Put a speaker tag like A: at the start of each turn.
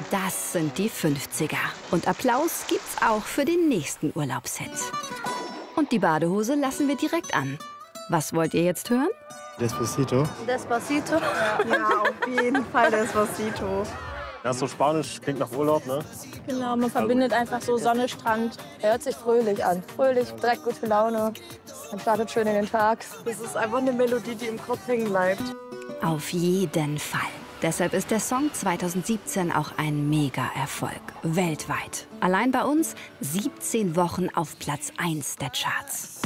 A: Das sind die 50er. Und Applaus gibt's auch für den nächsten Urlaubshit. Und die Badehose lassen wir direkt an. Was wollt ihr jetzt hören?
B: Despacito.
C: Despacito?
D: Ja, auf jeden Fall Despacito.
E: Ja, so Spanisch klingt nach Urlaub, ne?
C: Genau, man verbindet einfach so Sonne, Strand. Er hört sich fröhlich an. Fröhlich, direkt gute Laune. Man startet schön in den Tag.
D: Das ist einfach eine Melodie, die im Kopf hängen bleibt.
A: Auf jeden Fall. Deshalb ist der Song 2017 auch ein Mega-Erfolg. Weltweit. Allein bei uns 17 Wochen auf Platz 1 der Charts.